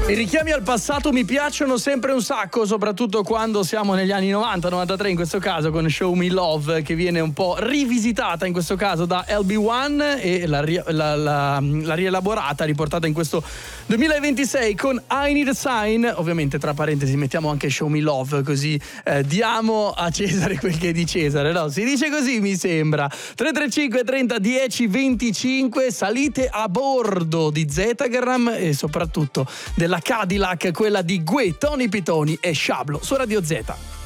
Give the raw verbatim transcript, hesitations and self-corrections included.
I richiami al passato mi piacciono sempre un sacco, soprattutto quando siamo negli anni novanta novantatré, in questo caso con Show Me Love, che viene un po' rivisitata in questo caso da L B one e la, la, la, la rielaborata, riportata in questo duemilaventisei con I Need a Sign. Ovviamente tra parentesi mettiamo anche Show Me Love, così eh, diamo a Cesare quel che è di Cesare, no? Si dice così, mi sembra. tre tre cinque trenta dieci venticinque, salite a bordo di Zetagram e soprattutto della Cadillac, quella di Gue, Tony Pitoni e Sciablo su Radio Z.